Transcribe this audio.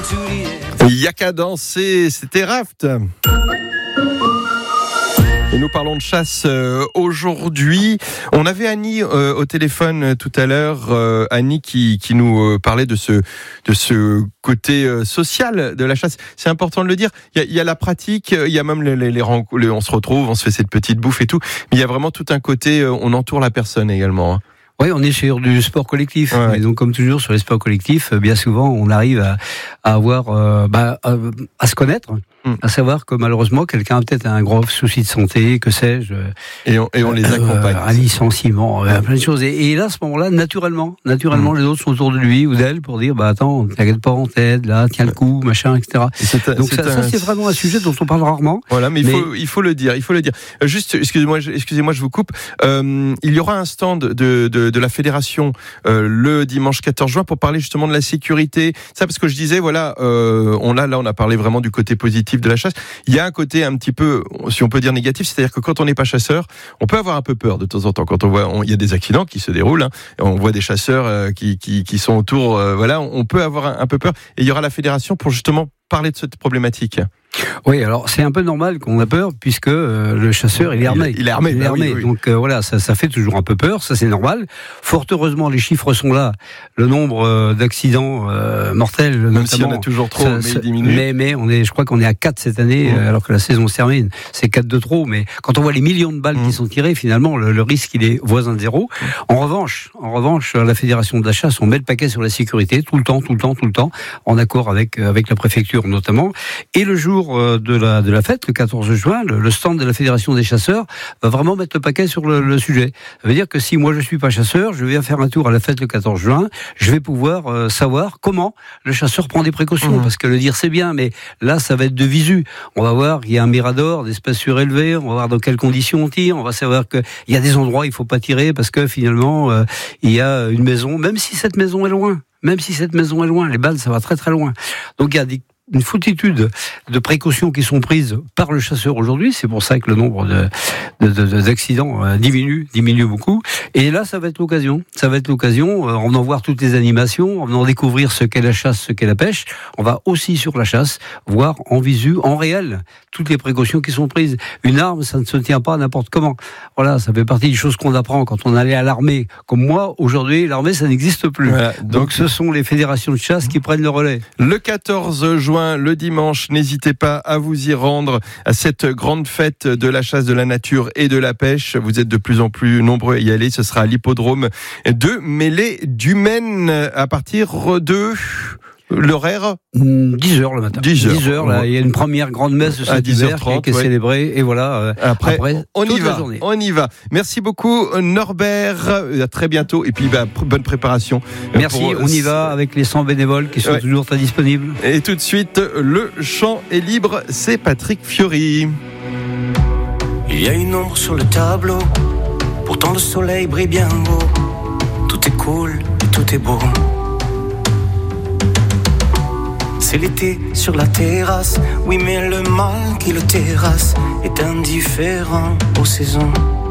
Il y a qu'à danser, c'était Raft. Et nous parlons de chasse aujourd'hui. On avait Annie au téléphone tout à l'heure. Annie qui nous parlait de ce côté social de la chasse. C'est important de le dire. Il y a la pratique, il y a même les rencontres. On se retrouve, on se fait cette petite bouffe et tout. Mais il y a vraiment tout un côté. On entoure la personne également. Oui, on est sur du sport collectif. Ouais. Et donc, comme toujours sur les sports collectifs, bien souvent, on arrive à avoir, à se connaître, à savoir que malheureusement, quelqu'un a peut-être un gros souci de santé, que sais-je. Et on les accompagne. Un licenciement, plein de choses. Et là, à ce moment-là, naturellement, les autres sont autour de lui ou d'elle pour dire, attends, t'inquiète pas, on t'aide, là, tiens le coup, machin, etc. Donc ça, c'est vraiment un sujet dont on parle rarement. Voilà, mais il faut le dire. Juste, excusez-moi, je vous coupe. Il y aura un stand de la fédération le dimanche 14 juin pour parler justement de la sécurité. Ça, parce que je disais, voilà, on a parlé vraiment du côté positif de la chasse. Il y a un côté un petit peu, si on peut dire négatif, c'est-à-dire que quand on n'est pas chasseur, on peut avoir un peu peur de temps en temps. Quand on voit, il y a des accidents qui se déroulent, on voit des chasseurs qui sont autour, on peut avoir un peu peur. Et il y aura la fédération pour justement parler de cette problématique. Oui, alors c'est un peu normal qu'on a peur puisque le chasseur il est armé. Il est armé. Oui. Donc voilà, ça fait toujours un peu peur, ça c'est normal. Fort heureusement, les chiffres sont là. Le nombre d'accidents mortels, même notamment, s'il y en a toujours trop, mais il diminue. Mais je crois qu'on est à 4 cette année, alors que la saison se termine. C'est 4 de trop, mais quand on voit les millions de balles qui sont tirées, finalement, le risque il est voisin de zéro. En revanche, la fédération de la chasse, on met le paquet sur la sécurité tout le temps, en accord avec la préfecture notamment. Et le jour de la fête, le 14 juin, le stand de la Fédération des chasseurs va vraiment mettre le paquet sur le sujet. Ça veut dire que si moi je suis pas chasseur, je viens faire un tour à la fête le 14 juin, je vais pouvoir savoir comment le chasseur prend des précautions. Parce que le dire c'est bien, mais là ça va être de visu. On va voir qu'il y a un mirador, d'espace surélevé, on va voir dans quelles conditions on tire, on va savoir qu'il y a des endroits où il faut pas tirer parce que finalement il y a une maison, même si cette maison est loin, les balles ça va très très loin. Donc il y a une foultitude de précautions qui sont prises par le chasseur aujourd'hui. C'est pour ça que le nombre d'accidents diminue beaucoup. Et là, ça va être l'occasion. En venant voir toutes les animations, en venant découvrir ce qu'est la chasse, ce qu'est la pêche. On va aussi sur la chasse voir en visu, en réel, toutes les précautions qui sont prises. Une arme, ça ne se tient pas n'importe comment. Voilà, ça fait partie des choses qu'on apprend quand on allait à l'armée. Comme moi, aujourd'hui, l'armée, ça n'existe plus. Voilà, donc ce sont les fédérations de chasse qui prennent le relais. Le 14 juin, le dimanche, n'hésitez pas à vous y rendre à cette grande fête de la chasse, de la nature et de la pêche. Vous êtes de plus en plus nombreux à y aller. Ce sera à l'hippodrome de Mêlée-du-Maine à partir de... L'horaire 10h le matin. 10h, là, il y a une première grande messe de Saint-Hubert qui est célébrée. Et voilà, après on y va. Merci beaucoup Norbert, à très bientôt. Et puis bonne préparation. Merci, on y va avec les 100 bénévoles qui sont toujours très disponibles. Et tout de suite, le chant est libre, c'est Patrick Fiori. Il y a une ombre sur le tableau, pourtant le soleil brille bien haut. Tout est cool et tout est beau. C'est l'été sur la terrasse, oui mais le mal qui le terrasse est indifférent aux saisons.